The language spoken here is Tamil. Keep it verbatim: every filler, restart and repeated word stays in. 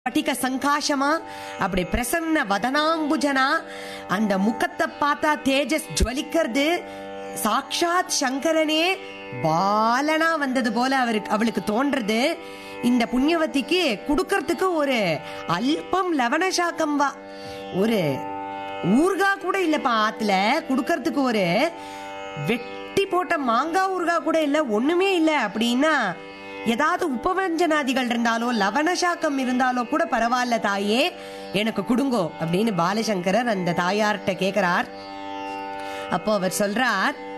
பட்டிக சங்காஷமா அப்படி பிரசன்ன வதனாம்புஜனா அந்த முகத்தை பார்த்தா தேஜஸ் ஜுவலிக்கிறது. சாக்ஷாத் சங்கரனே பாலனா வந்தது போல அவருக்கு அவளுக்கு தோன்றது. இந்த புண்ணியவதிக்கு குடுக்கறதுக்கு ஒரு அல்பம் லவணசாக்கம் வா, ஒரு ஊர்கா கூட இல்லப்பா ஆத்துல குடுக்கறதுக்கு, ஒரு வெட்டி போட்ட மாங்காய் ஊர்கா கூட இல்ல, ஒண்ணுமே இல்ல. அப்படின்னா ஏதாவது உபவஞ்சனாதிகள் இருந்தாலோ லவணசாக்கம் இருந்தாலோ கூட பரவாயில்ல தாயே, எனக்கு குடுங்கோ அப்படின்னு பாலசங்கரர் அந்த தாயார்கிட்ட கேக்குறார். அப்போ அவர் சொல்றார்,